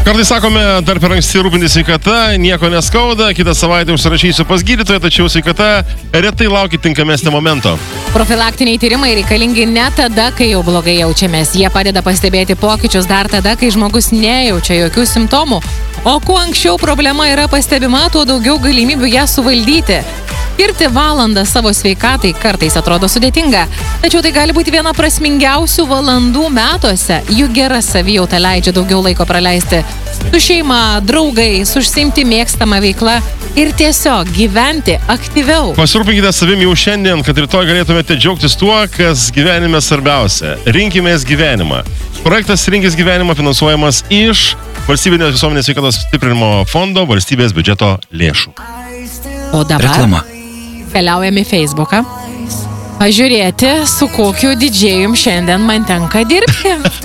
Kartais sakome, dar per anksti rūpintis sveikata, nieko neskauda, kitą savaitę užsirašysiu pas gydytoją, tačiau sveikata retai laukia tinkamesnio momento. Profilaktiniai tyrimai reikalingi ne tada, kai jau blogai jaučiamės. Jie padeda pastebėti pokyčius dar tada, kai žmogus nejaučia jokių simptomų. O kuo anksčiau problema yra pastebima, tuo daugiau galimybių ją suvaldyti. Skirti valandą savo sveikatai kartais atrodo sudėtinga, tačiau tai gali būti viena prasmingiausių valandų metuose, juk gera savijauta leidžia daugiau laiko praleisti su šeima, draugais, užsiimti mėgstamą veiklą ir tiesiog gyventi aktyviau. Pasirūpinkite savimi jau šiandien, kad rytoj galėtumėte džiaugtis tuo, kas gyvenime svarbiausia. Rinkimės gyvenimą. Projektas Rinkis gyvenimą finansuojamas iš Valstybinės visuomenės sveikatos stiprinimo fondo valstybės biudžeto lėšų. O dabar Reklama. Keliaujame į Facebooką pažiūrėti, su kokiu didžėjum šiandien man tenka dirbti.